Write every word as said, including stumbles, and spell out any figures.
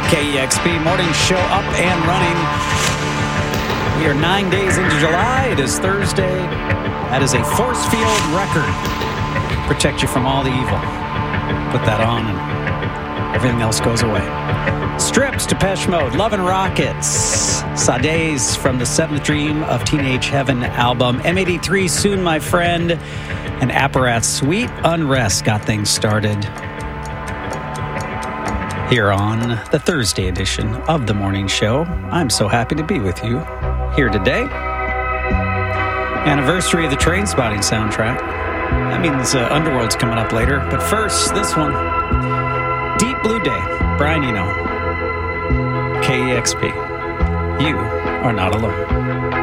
K E X P Morning Show up and running. We are nine days into July. It is Thursday. That is a force field record. Protect you from all the evil. Put that on and everything else goes away. Strips, Depeche Mode, Love and Rockets, Sade's from the Seventh Dream of Teenage Heaven album, M eighty-three, Soon My Friend, and Apparat's Sweet Unrest got things started here on the Thursday edition of The Morning Show. I'm so happy to be with you here today. Anniversary of the Trainspotting soundtrack. That means uh, Underworld's coming up later. But first, this one. Deep Blue Day. Brian Eno. K E X P. You are not alone.